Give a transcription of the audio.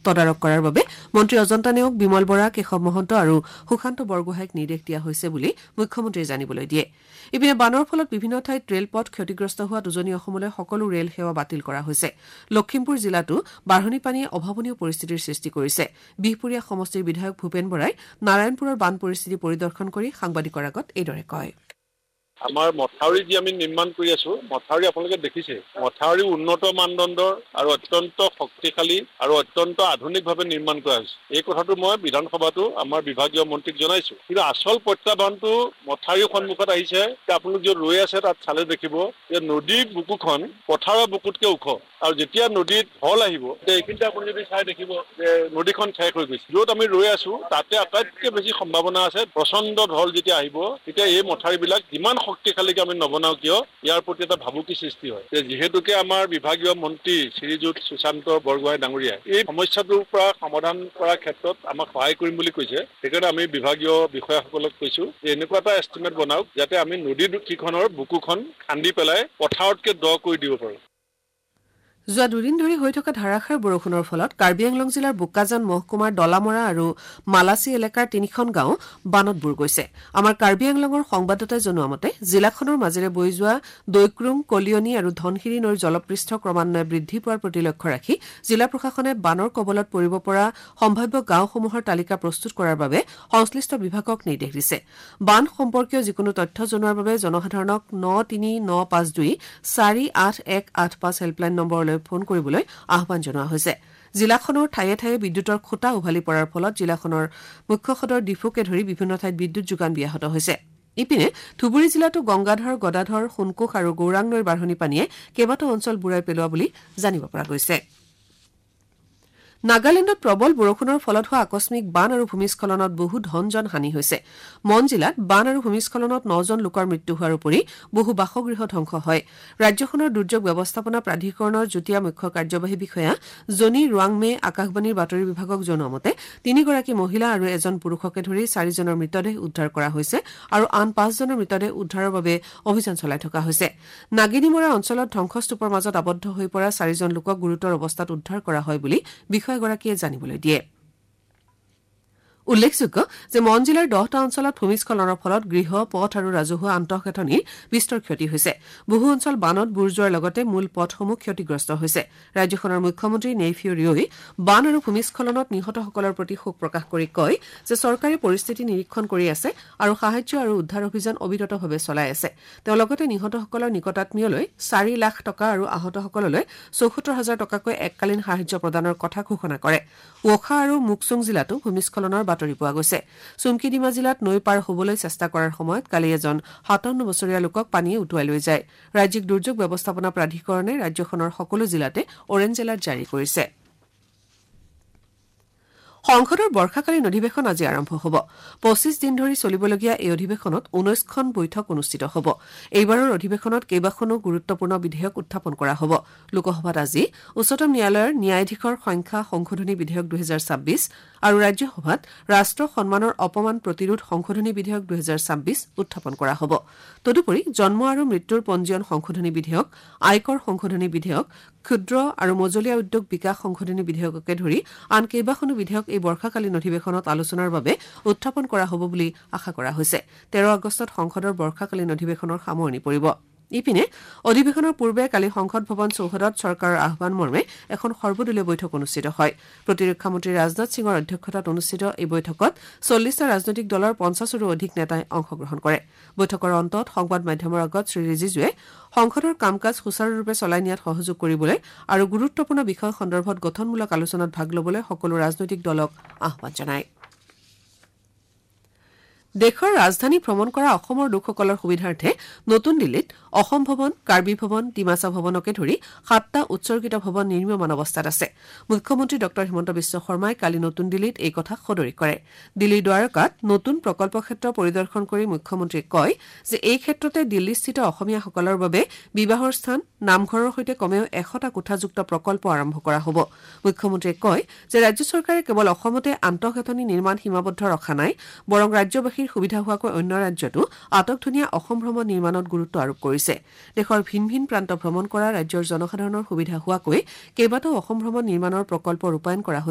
তদাৰক কৰাৰ বাবে মন্ত্ৰী অজন্তা নেওগ, বিমল বৰা, কেশৱ মহন্ত আৰু সুশান্ত বৰগোহাঁইক নিৰ্দেশ দিয়া হৈছে বুলি মুখ্যমন্ত্ৰীয়ে জানিবলৈ দিয়ে। ইপিনে বানৰ ফলত বিভিন্ন ঠাইত ৰেলপথ ক্ষতিগ্ৰস্ত হোৱাত উজনি অসমলৈ সকলো ৰেল সেৱা বাতিল কৰা হৈছে। লখিমপুৰ জিলাতো বাঢ়নি পানীয়ে অভাৱনীয় পৰিস্থিতিৰ সৃষ্টি কৰিছে। বিহপুৰীয়া সমষ্টিৰ বিধায়ক ভূপেন বৰাই নাৰায়ণপুৰৰ বান পৰিস্থিতি পৰিদৰ্শন কৰি সাংবাদিকৰ আগত এইদৰে কয়। আমাৰ মথাউৰি যি আমি নিৰ্মাণ কৰি আছো, মথাউৰি আপোনালোকে দেখিছে, মথাউৰি উন্নত মানদণ্ডৰ আৰু অত্যন্ত শক্তিশালী আৰু অত্যন্ত আধুনিকভাৱে নিৰ্মাণ কৰা হৈছে। এই কথাটো মই বিধানসভাতো আমাৰ বিভাগীয় মন্ত্ৰীক জনাইছো। কিন্তু আচল প্ৰত্যাহ্বানটো মথাউৰিৰ সন্মুখত আহিছে। আপোনালোক য'ত ৰৈ আছে তাত চালে দেখিব যে নদীৰ বুকুখন পথাৰৰ বুকুতকে ওখ, আৰু যেতিয়া নদীত ঢল আহিব এইখিনিতে আপুনি যদি চাই দেখিব যে নদীখন ঠেক হৈ গৈছে। য'ত আমি ৰৈ আছো তাতে আটাইতকৈ বেছি সম্ভাৱনা আছে প্ৰচণ্ড ঢল যেতিয়া আহিব, তেতিয়া এই মথাউৰিবিলাক যিমান শক্তিশালীকে আমি নবনাও কিয় ইয়াৰ প্ৰতি এটা ভাবুকি সৃষ্টি হয়। যিহেতুকে আমাৰ বিভাগীয় মন্ত্ৰী শ্ৰীযুত সুশান্ত বৰগোহাঁই ডাঙৰীয়াই এই সমস্যাটোৰ পৰা সমাধান কৰাৰ ক্ষেত্ৰত আমাক সহায় কৰিম বুলি কৈছে। সেইকাৰণে আমি বিভাগীয় বিষয়াসকলক কৈছো যে এনেকুৱা এটা এষ্টিমেট বনাওক যাতে আমি নদীৰ কিখনৰ বুকুখন খান্দি পেলাই পথাৰতকে দ কৰি দিব পাৰো। যোৱা দুদিন ধৰি হৈ থকা ধাৰাসাৰ বৰষুণৰ ফলত কাৰ্বি আংলং জিলাৰ বোকাজান, মহকুমাৰ ডলামৰা আৰু মালাচী এলেকাৰ ৩খন গাঁও বানত বুৰ গৈছে। আমাৰ কাৰ্বি আংলঙৰ সংবাদদাতাই জনোৱা মতে জিলাখনৰ মাজেৰে বৈ যোৱা দৈক্ৰুং, কলিয়নী আৰু ধনশিৰি নৈৰ জলপৃষ্ঠ ক্ৰমান্বয়ে বৃদ্ধি পোৱাৰ প্ৰতি লক্ষ্য ৰাখি জিলা প্ৰশাসনে বানৰ কবলত পৰিব পৰা সম্ভাৱ্য গাঁওসমূহৰ তালিকা প্ৰস্তুত কৰাৰ বাবে সংশ্লিষ্ট বিভাগক নিৰ্দেশ দিছে। বান সম্পৰ্কীয় যিকোনো তথ্য জনোৱাৰ বাবে জনসাধাৰণক 9392-481885 হেল্পলাইন নম্বৰলৈ ফোন কৰিবলৈ আহ্বান জনোৱা হৈছে। জিলাখনৰ ঠায়ে ঠায়ে বিদ্যুতৰ খুঁটা উভালি পৰাৰ ফলত জিলাখনৰ মুখ্য সদৰ ডিফুকে ধৰি বিভিন্ন ঠাইত বিদ্যুৎ যোগান ব্যাহত হৈছে। ইপিনে ধুবুৰী জিলাতো গংগাধৰ, গদাধৰ, সোণকোষ আৰু গৌৰাং নৈৰ বাঢ়নি পানীয়ে কেইবাটাও অঞ্চল বুৰাই পেলোৱা বুলি জানিব পৰা গৈছে। নাগালেণ্ডত প্ৰবল বৰষুণৰ ফলত হোৱা আকস্মিক বান আৰু ভূমিস্খলনত বহু ধন জন হানি হৈছে। মন জিলাত বান আৰু ভূমিস্খলনত 9জন লোকৰ মৃত্যু হোৱাৰ উপৰি বহু বাসগৃহ ধ্বংস হয়। ৰাজ্যখনৰ দুৰ্যোগ ব্যৱস্থাপনা প্ৰাধিকৰণৰ যুটীয়া মুখ্য কাৰ্যবাহী বিষয়া জনী ৰুৱাংমে আকাশবাণীৰ বাতৰি বিভাগক জনোৱা মতে 3গৰাকী মহিলা আৰু এজন পুৰুষকে ধৰি 4জনৰ মৃতদেহ উদ্ধাৰ কৰা হৈছে আৰু আন 5জনৰ মৃতদেহ উদ্ধাৰৰ বাবে অভিযান চলাই থকা হৈছে। নাগিনীমৰা অঞ্চলত ধ্বংসস্তূপৰ মাজত আবদ্ধ হৈ পৰা 4জন লোকক গুৰুতৰ অৱস্থাত উদ্ধাৰ কৰা হয় বুলি বিষয়াগৰাকীয়ে জানিবলৈ দিয়ে। উল্লেখযোগ্য যে মন জিলাৰ 10টা অঞ্চলত ভূমিস্খলনৰ ফলত গৃহ, পথ আৰু ৰাজহুৱা আন্তঃগাঁথনিৰ বিস্তৰ ক্ষতি হৈছে। বহু অঞ্চল বানত বুৰ যোৱাৰ লগতে মূল পথসমূহ ক্ষতিগ্ৰস্ত হৈছে। ৰাজ্যখনৰ মুখ্যমন্ত্ৰী নেইফিউ ৰিঅই বান আৰু ভূমিস্খলনত নিহতসকলৰ প্ৰতি শোক প্ৰকাশ কৰি কয় যে চৰকাৰে পৰিস্থিতি নিৰীক্ষণ কৰি আছে আৰু সাহায্য আৰু উদ্ধাৰ অভিযান অবিৰতভাৱে চলাই আছে। তেওঁ লগতে নিহতসকলৰ নিকটাত্মীয়লৈ 4 লাখ টকা আৰু আহতসকললৈ 74,000 টকাকৈ এককালীন সাহায্য প্ৰদানৰ কথা ঘোষণা কৰে। ৱখা আৰু মুকচুং জিলাতো ভূমিস্খলনৰ বাতৰি পোৱা গৈছে। চুমকিডিমা জিলাত নৈ পাৰ হ'বলৈ চেষ্টা কৰাৰ সময়ত কালি এজন 57 বছৰীয়া লোকক পানীয়ে উটুৱাই লৈ যায়। ৰাজ্যিক দুৰ্যোগ ব্যৱস্থাপনা প্ৰাধিকৰণে ৰাজ্যখনৰ সকলো জিলাতে অৰেঞ্জ এলাৰ্ট জাৰি কৰিছে। সংসদৰ বৰ্ষাকালীন অধিৱেশন আজি আৰম্ভ হ'ব। 25 দিন ধৰি চলিবলগীয়া এই অধিৱেশনত 19খন বৈঠক অনুষ্ঠিত হ'ব। এইবাৰৰ অধিৱেশনত কেইবাখনো গুৰুত্বপূৰ্ণ বিধেয়ক উত্থাপন কৰা হ'ব। লোকসভাত আজি উচ্চতম ন্যায়ালয়ৰ ন্যায়াধীশৰ সংখ্যা সংশোধনী বিধেয়ক 2026 আৰু ৰাজ্যসভাত ৰাষ্ট্ৰ সন্মানৰ অপমান প্ৰতিৰোধ সংশোধনী বিধেয়ক 2026 উত্থাপন কৰা হ'ব। তদুপৰি জন্ম আৰু মৃত্যুৰ পঞ্জীয়ন সংশোধনী বিধেয়ক, আয়কৰ সংশোধনী বিধেয়ক, ক্ষুদ্ৰ আৰু মজলীয়া উদ্যোগ বিকাশ সংশোধনী বিধেয়ককে ধৰি আন কেইবাখনো বিধেয়ক এই বৰ্ষাকালীন অধিৱেশনত আলোচনাৰ বাবে উত্থাপন কৰা হ'ব বুলি আশা কৰা হৈছে। 13 আগষ্টত সংসদৰ বৰ্ষাকালীন অধিৱেশনৰ সামৰণি পৰিব। ইপিনে অধিৱেশনৰ পূৰ্বে কালি সংসদ ভৱন চৌহদত চৰকাৰৰ আহ্বান মৰ্মে এখন সৰ্বদলীয় বৈঠক অনুষ্ঠিত হয়। প্ৰতিৰক্ষা মন্ত্ৰী ৰাজনাথ সিঙৰ অধ্যক্ষতাত অনুষ্ঠিত এই বৈঠকত 40টা ৰাজনৈতিক দলৰ 50ৰো অধিক নেতাই অংশগ্ৰহণ কৰে। বৈঠকৰ অন্তত সংবাদ মাধ্যমৰ আগত শ্ৰী ৰিজিজুৱে সংসদৰ কাম কাজ সুচাৰুৰূপে চলাই নিয়াত সহযোগ কৰিবলৈ আৰু গুৰুত্বপূৰ্ণ বিষয় সন্দৰ্ভত গঠনমূলক আলোচনাত ভাগ ল'বলৈ সকলো ৰাজনৈতিক দলক আহ্বান জনায়। দেশৰ ৰাজধানী ভ্ৰমণ কৰা অসমৰ লোকসকলৰ সুবিধাৰ্থে নতুন দিল্লীত অসম ভৱন, কাৰ্বি ভৱন, ডিমাচা ভৱনকে ধৰি 7টা উৎসৰ্গিত ভৱন নিৰ্মীয়মান অৱস্থাত আছে। মুখ্যমন্ত্ৰী ড হিমন্ত বিশ্ব শৰ্মাই কালি নতুন দিল্লীত এই কথা সদৰি কৰে। দিল্লীৰ দ্বাৰকাত নতুন প্ৰকল্প ক্ষেত্ৰ পৰিদৰ্শন কৰি মুখ্যমন্ত্ৰীয়ে কয় যে এই ক্ষেত্ৰতে দিল্লীস্থিত অসমীয়াসকলৰ বাবে বিবাহৰ স্থান, নামঘৰৰ সৈতে কমেও 100টা কোঠাযুক্ত প্ৰকল্প আৰম্ভ কৰা হ'ব। মুখ্যমন্ত্ৰীয়ে কয় যে ৰাজ্য চৰকাৰে কেৱল অসমতে আন্তঃগাঁথনি নিৰ্মাণ সীমাবদ্ধ ৰখা নাই, বৰং ৰাজ্যবাসীৰ সুবিধা হোৱাকৈ অন্য ৰাজ্যতো আটকধুনীয়া অসম ভ্ৰমণ নিৰ্মাণত গুৰুত্ব আৰোপ কৰিছে। দেশৰ ভিন ভিন প্ৰান্ত ভ্ৰমণ কৰা ৰাজ্যৰ জনসাধাৰণৰ সুবিধা হোৱাকৈ কেইবাটাও অসম ভ্ৰমণ নিৰ্মাণৰ প্ৰকল্প ৰূপায়ণ কৰা